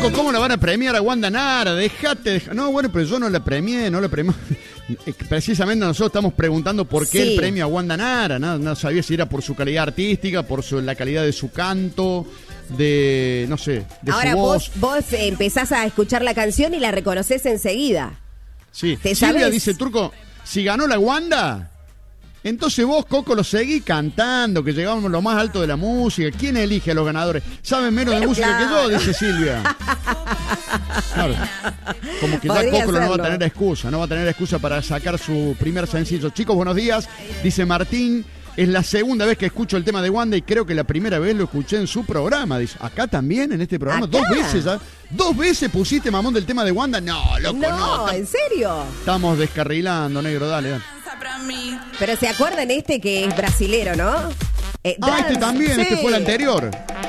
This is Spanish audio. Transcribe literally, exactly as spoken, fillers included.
Coco, ¿cómo la van a premiar a Wanda Nara? Dejate, deja... No, bueno, pero yo no la premié, no la premié. Precisamente nosotros estamos preguntando por qué sí. el premio a Wanda Nara. No, no sabía si era por su calidad artística, por su, la calidad de su canto, de, no sé, de Ahora su voz. Vos, vos empezás a escuchar la canción y la reconoces enseguida. Sí, ¿Te Silvia sabes? dice, Turco, si ganó la Wanda, entonces vos, Coco, lo seguís cantando, que llegamos a lo más alto de la música. ¿Quién elige a los ganadores? Saben menos de música claro. que yo, dice Silvia. Claro. Como que ya Coco no va a tener excusa, no va a tener excusa para sacar su primer sencillo. Chicos, buenos días, dice Martín. Es la segunda vez que escucho el tema de Wanda y creo que la primera vez lo escuché en su programa. Dice, ¿acá también en este programa? ¿Acá? ¿Dos veces ya? ¿Dos veces pusiste, mamón, del tema de Wanda? No, loco, no. No, ¿en serio? Estamos descarrilando, negro, dale, dale. Pero se acuerdan este que es brasilero, ¿no? Eh, ah, este también, sí. Este fue el anterior.